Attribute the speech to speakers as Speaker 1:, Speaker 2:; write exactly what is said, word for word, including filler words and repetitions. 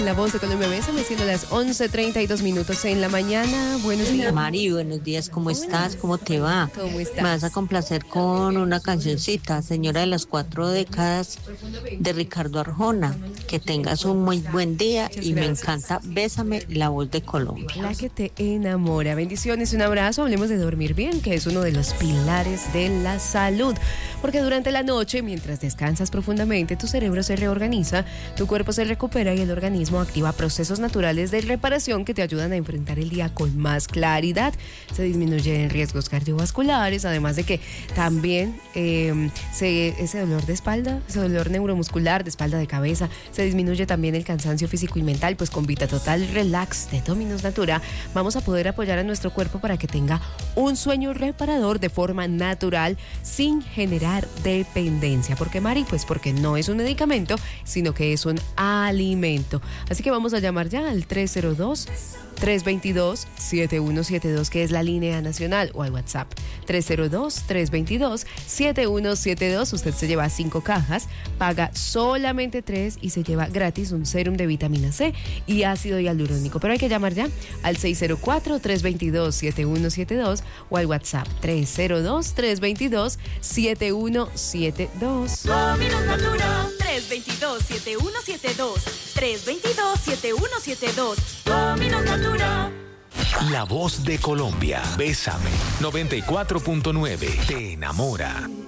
Speaker 1: en La Voz de Colombia. Bésame, siendo las once treinta y dos minutos en la mañana. Buenos días.
Speaker 2: Mari, buenos días, ¿cómo
Speaker 1: Hola.
Speaker 2: estás? ¿Cómo te va?
Speaker 1: ¿Cómo estás?
Speaker 2: Me vas a complacer con una cancioncita, Señora de las Cuatro Décadas, de Ricardo Arjona. Que tengas un muy buen día.
Speaker 1: Muchas
Speaker 2: y
Speaker 1: gracias.
Speaker 2: Me encanta Bésame, La Voz de Colombia.
Speaker 1: La que te enamora. Bendiciones, un abrazo. Hablemos de dormir bien, que es uno de los pilares de la salud. Porque durante la noche, mientras descansas profundamente, tu cerebro se reorganiza, tu cuerpo se recupera y el organismo activa procesos naturales de reparación que te ayudan a enfrentar el día con más claridad. Se disminuyen riesgos cardiovasculares, además de que también eh, se, ese dolor de espalda, ese dolor neuromuscular, de espalda, de cabeza, se disminuye también el cansancio físico y mental. Pues con Vita Total Relax de Dominos Natura vamos a poder apoyar a nuestro cuerpo para que tenga un sueño reparador de forma natural sin generar dependencia. ¿Por qué, Mari? Pues porque no es un medicamento, sino que es un alimento. Así que vamos a llamar ya al tres cero dos, tres dos dos, siete uno siete dos, que es la línea nacional, o al WhatsApp tres cero dos, tres dos dos, siete uno siete dos. Usted se lleva cinco cajas, paga solamente tres y se lleva gratis un sérum de vitamina C y ácido hialurónico. Pero hay que llamar ya al seis cero cuatro, tres dos dos, siete uno siete dos o al WhatsApp tres cero dos, tres dos dos, siete uno siete dos.
Speaker 3: Dominos Natura. tres dos dos, siete uno siete dos. tres dos dos, siete uno siete dos. Dominos Natura.
Speaker 4: La Voz de Colombia. Bésame. noventa y cuatro punto nueve. Te enamora.